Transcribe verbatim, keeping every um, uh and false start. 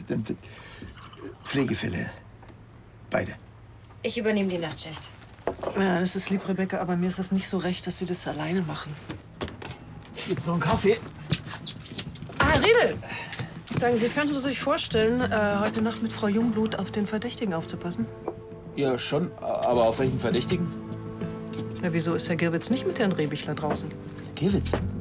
Und Pflegefälle. Beide. Ich übernehme die Nachtschicht. Ja, das ist lieb, Rebecca, aber mir ist das nicht so recht, dass Sie das alleine machen. Gibt's noch einen Kaffee? Ah, Riedel! Sagen Sie, könnten Sie sich vorstellen, äh, heute Nacht mit Frau Jungblut auf den Verdächtigen aufzupassen? Ja, schon. Aber auf welchen Verdächtigen? Ja, wieso ist Herr Girwitz nicht mit Herrn Rehbichler draußen? Girwitz?